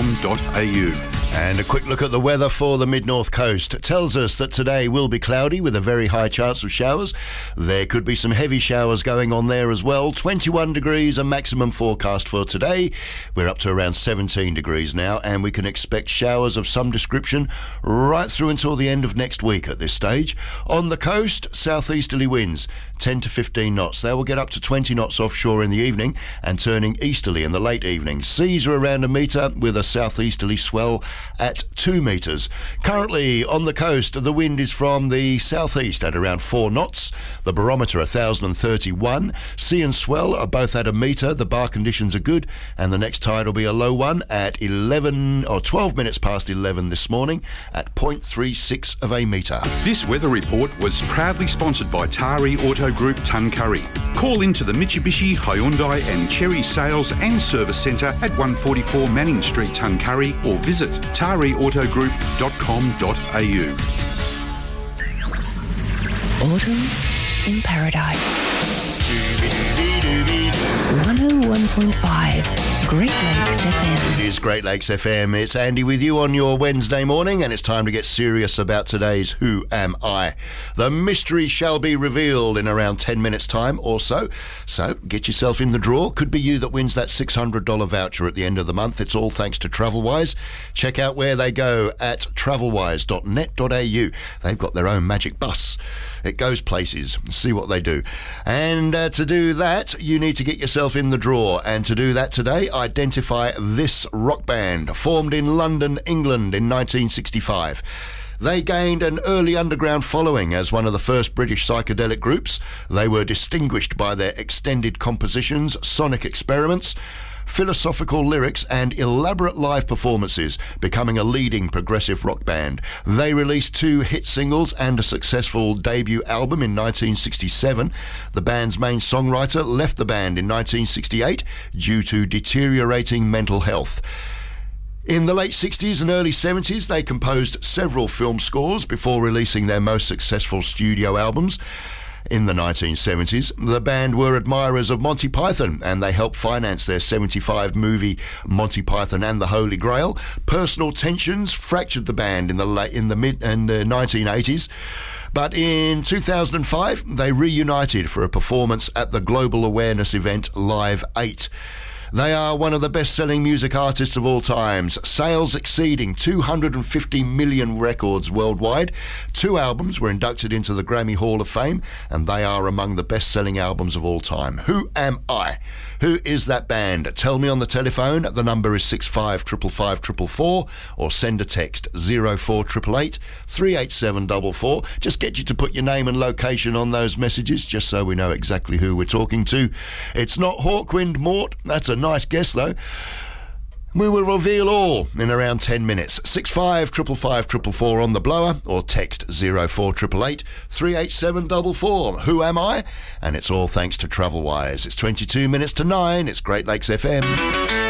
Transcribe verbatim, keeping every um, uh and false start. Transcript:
com dot a u. And a quick look at the weather for the mid-north coast. It tells us that today will be cloudy with a very high chance of showers. There could be some heavy showers going on there as well. twenty-one degrees a maximum forecast for today. We're up to around seventeen degrees now, and we can expect showers of some description right through until the end of next week at this stage. On the coast, southeasterly winds, ten to fifteen knots. They will get up to twenty knots offshore in the evening and turning easterly in the late evening. Seas are around a metre with a southeasterly swell at two metres. Currently on the coast, the wind is from the southeast at around four knots. The barometer one thousand thirty-one. Sea and swell are both at a metre. The bar conditions are good, and the next tide will be a low one at eleven or twelve minutes past eleven this morning at zero point three six of a metre. This weather report was proudly sponsored by Tari Auto Group Tuncurry. Call into the Mitsubishi, Hyundai and Chery Sales and Service Centre at one forty-four Manning Street, Tuncurry, or visit tari auto group dot com dot a u. Autumn in Paradise. one oh one point five Great Lakes F M. It is Great Lakes F M. It's Andy with you on your Wednesday morning, and it's time to get serious about today's Who Am I? The mystery shall be revealed in around ten minutes' time or so. So get yourself in the draw. Could be you that wins that six hundred dollars voucher at the end of the month. It's all thanks to TravelWise. Check out where they go at travelwise dot net dot a u. They've got their own magic bus. It goes places. See what they do. And uh, to do that, you need to get yourself in the draw. And to do that today, identify this rock band, formed in London, England in nineteen sixty-five. They gained an early underground following as one of the first British psychedelic groups. They were distinguished by their extended compositions, sonic experiments, philosophical lyrics and elaborate live performances, becoming a leading progressive rock band. They released two hit singles and a successful debut album in nineteen sixty-seven. The band's main songwriter left the band in nineteen sixty-eight due to deteriorating mental health. In the late sixties and early seventies, they composed several film scores before releasing their most successful studio albums. In the nineteen seventies, the band were admirers of Monty Python, and they helped finance their seventy-five movie Monty Python and the Holy Grail. Personal tensions fractured the band in the late, in the mid and uh, nineteen eighties. But in two thousand five, they reunited for a performance at the global awareness event Live eight. They are one of the best-selling music artists of all times, sales exceeding two hundred fifty million records worldwide. Two albums were inducted into the Grammy Hall of Fame, and they are among the best-selling albums of all time. Who am I? Who is that band? Tell me on the telephone. The number is six five five five five four four, or send a text zero four eight eight eight, three eight seven four four. Just get you to put your name and location on those messages, just so we know exactly who we're talking to. It's not Hawkwind Mort. That's a nice guess, though. We will reveal all in around ten minutes. six five five five five four four on the blower, or text zero four eight eight eight, three eight seven four four. Who am I? And it's all thanks to TravelWise. It's twenty-two minutes to nine. It's Great Lakes F M.